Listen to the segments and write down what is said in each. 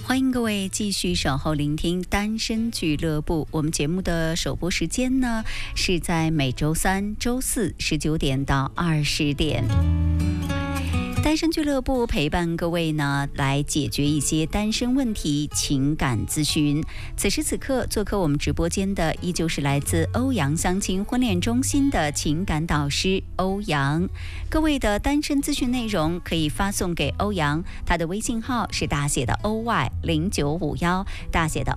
欢迎各位继续守候聆听单身俱乐部。我们节目的首播时间呢，是在每周三、周四19点到20点。单身俱乐部陪伴各位呢，来解决一些单身问题、情感咨询。此时此刻，做客我们直播间的依旧是来自欧阳相亲婚恋中心的情感导师欧阳。各位的单身咨询内容可以发送给欧阳，他的微信号是大写的 OY0951，大写的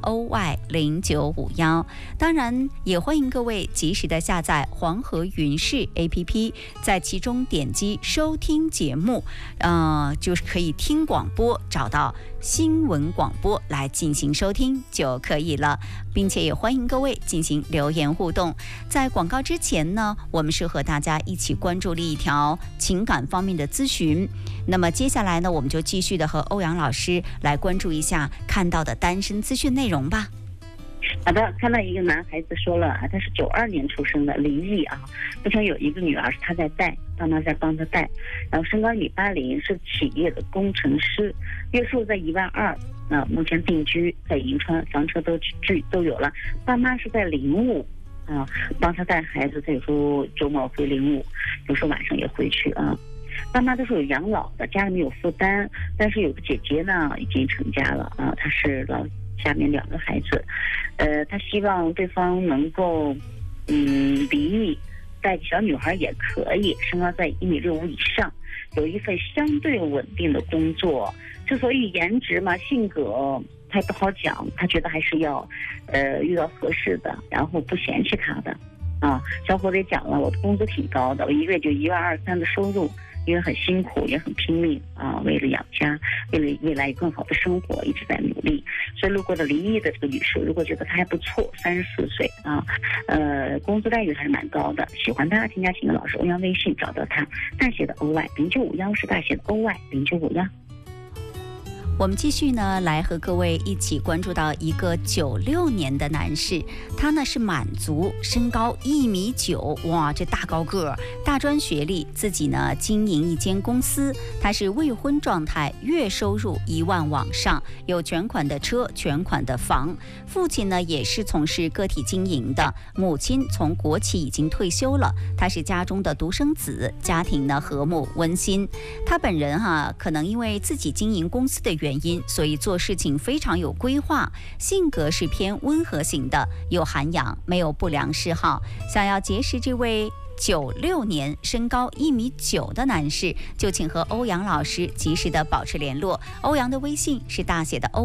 OY0951。当然，也欢迎各位及时的下载黄河云视 APP， 在其中点击收听节目。就是可以听广播，找到新闻广播来进行收听就可以了，并且也欢迎各位进行留言互动。在广告之前呢，我们是和大家一起关注了一条情感方面的咨询。那么接下来呢，我们就继续的和欧阳老师来关注一下看到的单身资讯内容吧。 好的，看到一个男孩子说了啊，他是92年出生的，离异啊。目前有一个女儿是他在带，爸妈在帮他带，然后身高180，是企业的工程师，月收入在12000。目前定居在银川，房车都有了。爸妈是在05啊，帮他带孩子，他有时候周末回05，有时候晚上也回去啊。爸妈都是有养老的，家里面有负担，但是有个姐姐呢已经成家了啊，她是下面2个孩子，他希望对方能够离异，带个小女孩也可以，身高在1.65米以上，有一份相对稳定的工作。之所以颜值嘛，性格他也不好讲，他觉得还是要遇到合适的，然后不嫌弃他的啊。小伙子也讲了，我的工资挺高的，我一个月就12300的收入，因为很辛苦也很拼命啊，为了养家，为了未来更好的生活一直在努力。所以路过的离异的这个女士，如果觉得她还不错，34岁啊，工资待遇还是蛮高的，喜欢她，添加情感老师欧阳微信找到她，大写的 OY0951是大写的 OY0951。 我们继续呢，来和各位一起关注到一个96年的男士，他呢是满族，身高1.9米，哇，这大高个儿，大专学历，自己呢经营一间公司，他是未婚状态，月收入1万往上，有全款的车，全款的房。父亲呢也是从事个体经营的，母亲从国企已经退休了，他是家中的独生子，家庭呢和睦温馨。他本人可能因为自己经营公司的原因，所以做事情非常有规划，性格是偏温和型的，有涵养，没有不良嗜好。想要结识这位96年身高1.9米的男士，就请和欧阳老师及时的保持联络。欧阳的微信是大写的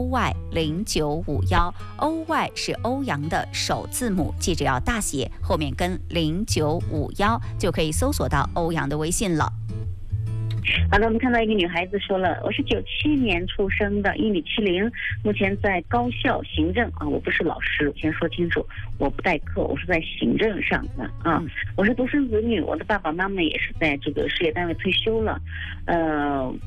OY0951，OY 是欧阳的首字母，记着要大写，后面跟0951，就可以搜索到欧阳的微信了。 好的，我们看到一个女孩子说了，我是97年出生的，1.70米，目前在高校行政啊，我不是老师，我先说清楚，我不代课，我是在行政上的啊。我是独生子女，我的爸爸妈妈也是在这个事业单位退休了，